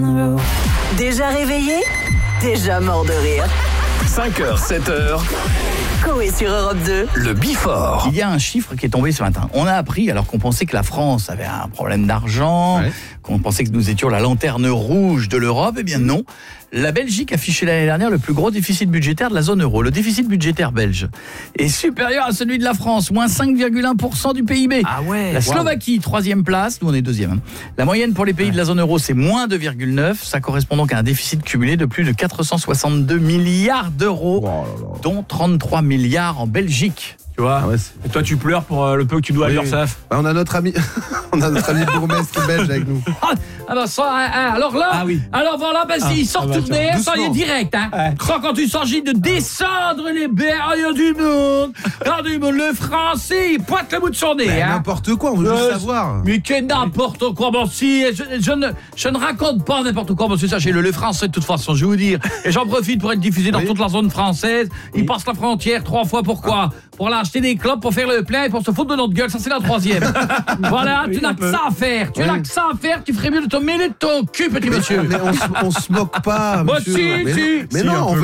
Déjà réveillé? Déjà mort de rire. 5h, 7h, Coé sur Europe 2. le Before. Il y a un chiffre qui est tombé ce matin. On a appris, alors qu'on pensait que la France avait un problème d'argent, qu'on pensait que nous étions la lanterne rouge de l'Europe, eh bien non. La Belgique affichait l'année dernière le plus gros déficit budgétaire de la zone euro. Le déficit budgétaire belge est supérieur à celui de la France, moins 5,1% du PIB. Ah ouais. La Slovaquie, 3e place, nous on est 2e. La moyenne pour les pays de la zone euro, c'est moins 2,9. Ça correspond donc à un déficit cumulé de plus de 462 milliards d'euros, dont 33 milliards en Belgique. Tu vois. Ah ouais, Et toi, tu pleures pour le peu que tu dois à l'URSSAF. Bah, on a notre ami, bourgmestre belge avec nous. Alors, alors là, Ah oui. alors voilà, il sort bah, tourner, tiens, ça y est doucement. direct, hein. Ouais. Quand il s'agit de descendre les barrières du monde, le français, il pointe le bout de son nez, Mais hein. n'importe quoi, on veut juste savoir. Mais que n'importe quoi, bon si, je ne raconte pas n'importe quoi, monsieur, sachez-le, le français de toute façon, je vais vous dire, et j'en profite pour être diffusé dans toute la zone française, il passe la frontière 3 fois, pourquoi ? Pour aller acheter des clopes, pour faire le plein et pour se foutre de notre gueule, ça c'est la 3e. Voilà, tu n'as que ça à faire, tu ferais mieux de te mêler de ton cul, petit monsieur. Mais on se moque pas, Bah, monsieur. si, mais si. mais Si, non, un on peu.